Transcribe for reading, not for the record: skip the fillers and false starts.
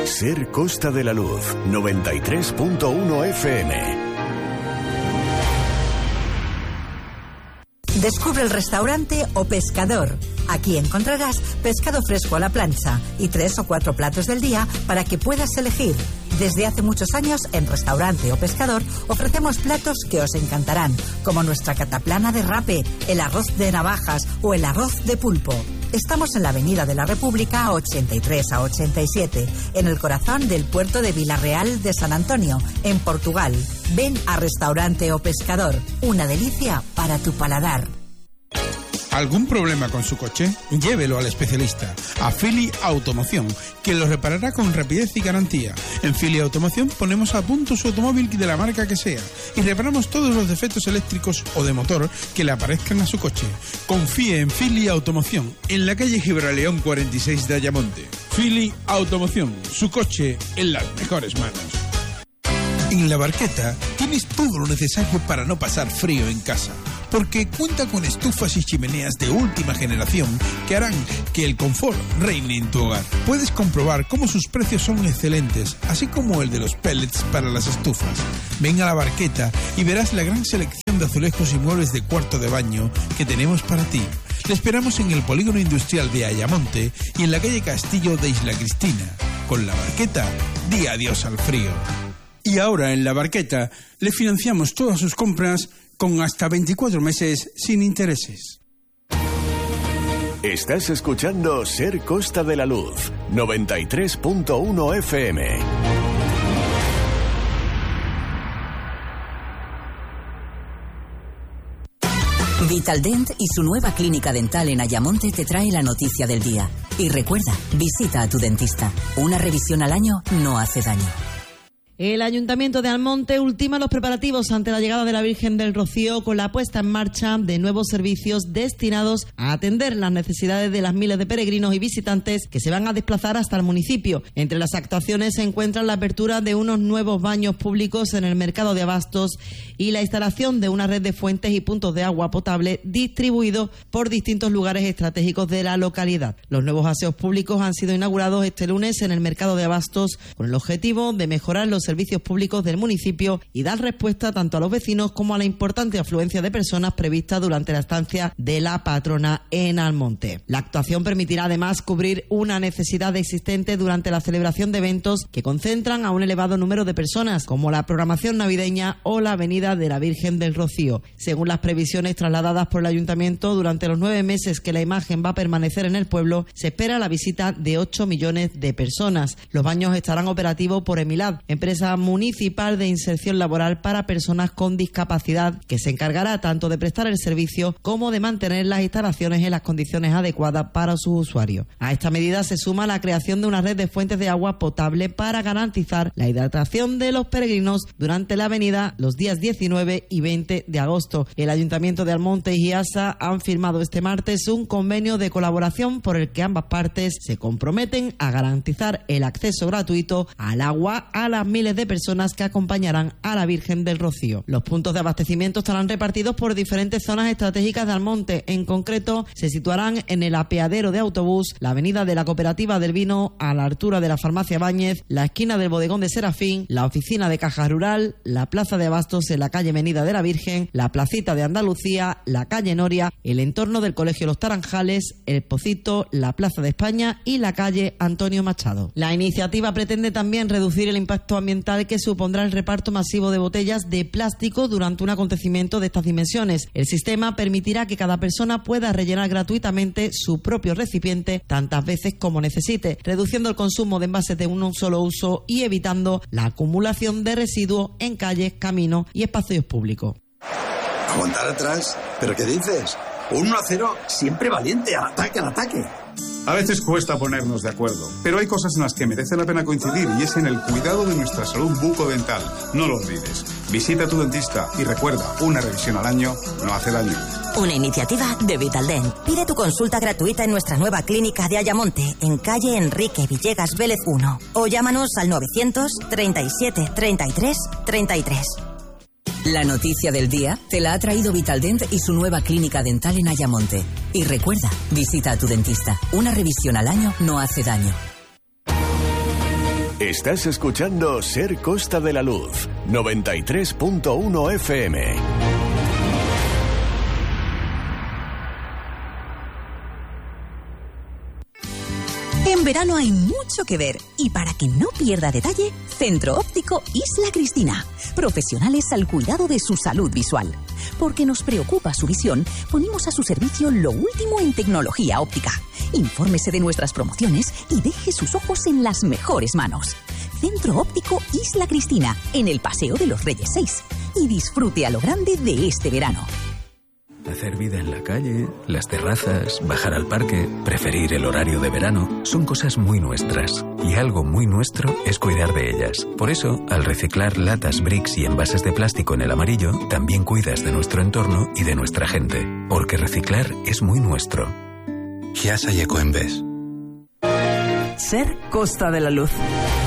Ser Costa de la Luz, 93.1 FM. Descubre el restaurante O Pescador. Aquí encontrarás pescado fresco a la plancha y 3 o 4 platos del día para que puedas elegir. Desde hace muchos años en Restaurante O Pescador ofrecemos platos que os encantarán, como nuestra cataplana de rape, el arroz de navajas o el arroz de pulpo. Estamos en la Avenida de la República 83 a 87, en el corazón del puerto de Vilarreal de San Antonio, en Portugal. Ven a Restaurante O Pescador, una delicia para tu paladar. ¿Algún problema con su coche? Llévelo al especialista, a Philly Automoción, que lo reparará con rapidez y garantía. En Philly Automoción ponemos a punto su automóvil de la marca que sea y reparamos todos los defectos eléctricos o de motor que le aparezcan a su coche. Confíe en Philly Automoción, en la calle Gibraleón 46 de Ayamonte. Philly Automoción, su coche en las mejores manos. En La Barqueta tienes todo lo necesario para no pasar frío en casa, porque cuenta con estufas y chimeneas de última generación que harán que el confort reine en tu hogar. Puedes comprobar cómo sus precios son excelentes, así como el de los pellets para las estufas. Ven a La Barqueta y verás la gran selección de azulejos y muebles de cuarto de baño que tenemos para ti. Te esperamos en el Polígono Industrial de Ayamonte y en la calle Castillo de Isla Cristina. Con La Barqueta, di adiós al frío. Y ahora en La Barqueta le financiamos todas sus compras con hasta 24 meses sin intereses. Estás escuchando Ser Costa de la Luz, 93.1 FM. Vitaldent y su nueva clínica dental en Ayamonte te trae la noticia del día. Y recuerda, visita a tu dentista. Una revisión al año no hace daño. El Ayuntamiento de Almonte ultima los preparativos ante la llegada de la Virgen del Rocío con la puesta en marcha de nuevos servicios destinados a atender las necesidades de las miles de peregrinos y visitantes que se van a desplazar hasta el municipio. Entre las actuaciones se encuentran la apertura de unos nuevos baños públicos en el mercado de abastos y la instalación de una red de fuentes y puntos de agua potable distribuidos por distintos lugares estratégicos de la localidad. Los nuevos aseos públicos han sido inaugurados este lunes en el mercado de abastos con el objetivo de mejorar los servicios públicos del municipio y dar respuesta tanto a los vecinos como a la importante afluencia de personas prevista durante la estancia de la patrona en Almonte. La actuación permitirá además cubrir una necesidad existente durante la celebración de eventos que concentran a un elevado número de personas, como la programación navideña o la Avenida de la Virgen del Rocío. Según las previsiones trasladadas por el Ayuntamiento, durante los 9 meses que la imagen va a permanecer en el pueblo, se espera la visita de 8 millones de personas. Los baños estarán operativos por Emilad, empresa municipal de inserción laboral para personas con discapacidad, que se encargará tanto de prestar el servicio como de mantener las instalaciones en las condiciones adecuadas para sus usuarios. A esta medida se suma la creación de una red de fuentes de agua potable para garantizar la hidratación de los peregrinos durante la avenida los días 19 y 20 de agosto. El Ayuntamiento de Almonte y IASA han firmado este martes un convenio de colaboración por el que ambas partes se comprometen a garantizar el acceso gratuito al agua a las miles de personas que acompañarán a la Virgen del Rocío. Los puntos de abastecimiento estarán repartidos por diferentes zonas estratégicas de Almonte. En concreto, se situarán en el apeadero de autobús, la avenida de la Cooperativa del Vino, a la altura de la Farmacia Báñez, la esquina del Bodegón de Serafín, la oficina de Caja Rural, la plaza de abastos en la calle Avenida de la Virgen, la placita de Andalucía, la calle Noria, el entorno del Colegio Los Taranjales, el Pocito, la Plaza de España y la calle Antonio Machado. La iniciativa pretende también reducir el impacto ambiental que supondrá el reparto masivo de botellas de plástico durante un acontecimiento de estas dimensiones. El sistema permitirá que cada persona pueda rellenar gratuitamente su propio recipiente tantas veces como necesite, reduciendo el consumo de envases de un solo uso y evitando la acumulación de residuos en calles, caminos y espacios públicos. ¿Aguantar atrás? ¿Pero qué dices? Un 1-0 siempre valiente, al ataque, al ataque. A veces cuesta ponernos de acuerdo, pero hay cosas en las que merece la pena coincidir y es en el cuidado de nuestra salud bucodental. No lo olvides. Visita a tu dentista y recuerda, una revisión al año no hace daño. Una iniciativa de Vitaldent. Pide tu consulta gratuita en nuestra nueva clínica de Ayamonte, en calle Enrique Villegas Vélez 1. O llámanos al 900 37 33 33. La noticia del día te la ha traído Vitaldent y su nueva clínica dental en Ayamonte. Y recuerda, visita a tu dentista. Una revisión al año no hace daño. Estás escuchando Ser Costa de la Luz, 93.1 FM. En verano hay mucho que ver y para que no pierda detalle, Centro Óptico Isla Cristina. Profesionales al cuidado de su salud visual. Porque nos preocupa su visión, ponemos a su servicio lo último en tecnología óptica. Infórmese de nuestras promociones y deje sus ojos en las mejores manos. Centro Óptico Isla Cristina, en el Paseo de los Reyes 6. Y disfrute a lo grande de este verano. Hacer vida en la calle, las terrazas, bajar al parque, preferir el horario de verano, son cosas muy nuestras. Y algo muy nuestro es cuidar de ellas. Por eso, al reciclar latas, bricks y envases de plástico en el amarillo, también cuidas de nuestro entorno y de nuestra gente. Porque reciclar es muy nuestro. Giasa y Ecoembes. Ser Costa de la Luz.